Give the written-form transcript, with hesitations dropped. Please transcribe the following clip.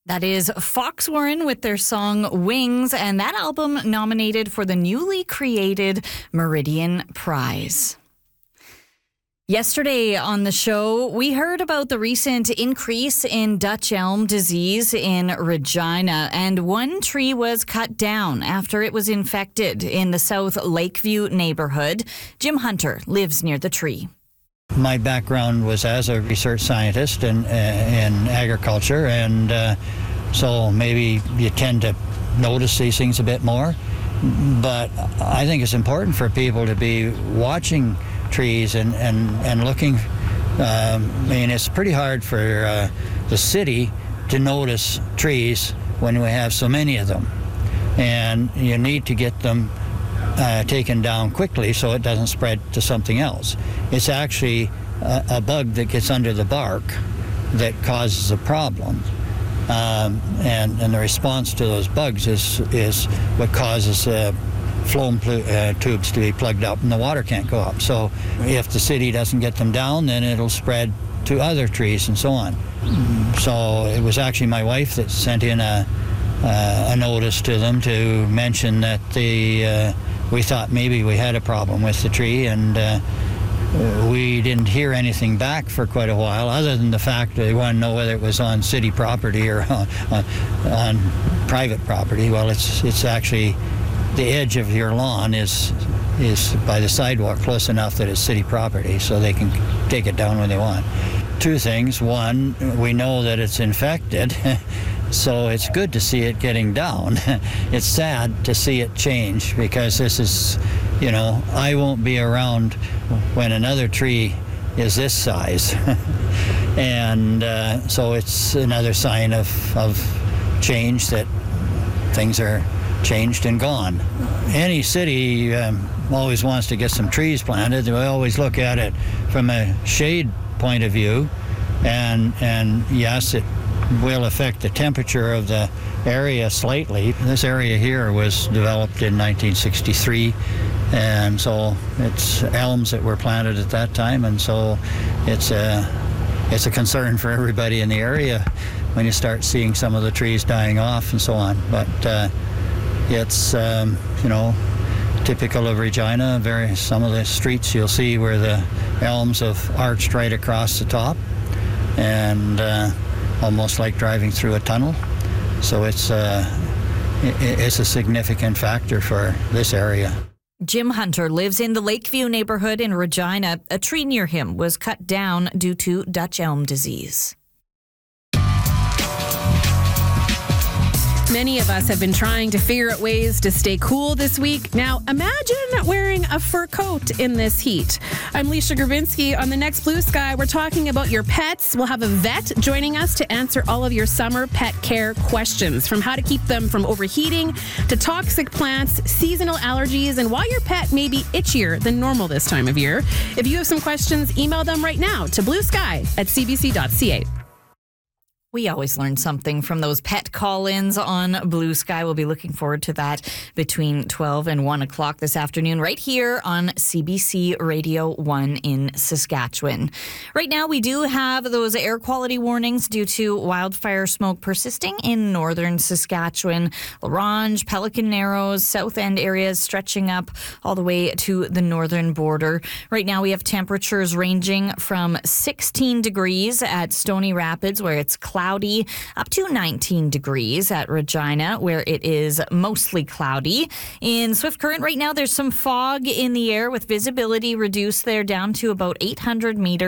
That is Foxwarren with their song Wings, and that album nominated for the newly created Meridian Prize. Yesterday on the show, we heard about the recent increase in Dutch elm disease in Regina, and one tree was cut down after it was infected in the South Lakeview neighborhood. Jim Hunter lives near the tree. My background was as a research scientist in agriculture, and so maybe you tend to notice these things a bit more. But I think it's important for people to be watching trees and looking. I mean, it's pretty hard for the city to notice trees when we have so many of them. And you need to get them taken down quickly so it doesn't spread to something else. It's actually a bug that gets under the bark that causes a problem. And the response to those bugs is what causes phloem tubes to be plugged up and the water can't go up. So if the city doesn't get them down, then it'll spread to other trees and so on. So it was actually my wife that sent in a notice to them to mention that we thought maybe we had a problem with the tree, and we didn't hear anything back for quite a while, other than the fact that they wanted to know whether it was on city property or on private property. Well, it's actually the edge of your lawn is by the sidewalk close enough that it's city property, so they can take it down when they want. Two things. One, we know that it's infected, so it's good to see it getting down. It's sad to see it change, because this is, I won't be around when another tree is this size. And so it's another sign of change, that things are changed and gone. Any city always wants to get some trees planted. We always look at it from a shade point of view, and yes, it will affect the temperature of the area slightly. This area here was developed in 1963, and so it's elms that were planted at that time, and so it's a concern for everybody in the area when you start seeing some of the trees dying off and so on. But it's typical of Regina. Some of the streets you'll see where the elms have arched right across the top, and almost like driving through a tunnel. So it's a significant factor for this area. Jim Hunter lives in the Lakeview neighborhood in Regina. A tree near him was cut down due to Dutch elm disease. Many of us have been trying to figure out ways to stay cool this week. Now, imagine wearing a fur coat in this heat. I'm Leisha Gravinsky. On the next Blue Sky, we're talking about your pets. We'll have a vet joining us to answer all of your summer pet care questions, from how to keep them from overheating to toxic plants, seasonal allergies, and why your pet may be itchier than normal this time of year. If you have some questions, email them right now to bluesky@cbc.ca. We always learn something from those pet call-ins on Blue Sky. We'll be looking forward to that between 12 and 1 o'clock this afternoon right here on CBC Radio 1 in Saskatchewan. Right now, we do have those air quality warnings due to wildfire smoke persisting in northern Saskatchewan. La Ronge, Pelican Narrows, South End areas stretching up all the way to the northern border. Right now, we have temperatures ranging from 16 degrees at Stony Rapids, where it's cloudy, up to 19 degrees at Regina, where it is mostly cloudy. In Swift Current right now, there's some fog in the air with visibility reduced there down to about 800 meters.